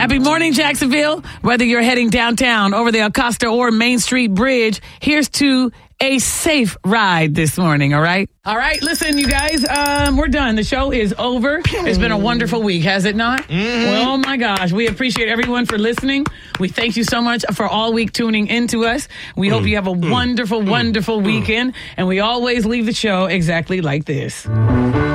Happy morning, Jacksonville. Whether you're heading downtown, over the Acosta or Main Street Bridge, here's to a safe ride this morning, all right? All right, listen, you guys, we're done. The show is over. It's been a wonderful week, has it not? Mm-hmm. Well, oh, my gosh. We appreciate everyone for listening. We thank you so much for all week tuning into us. We hope you have a wonderful, wonderful weekend. And we always leave the show exactly like this.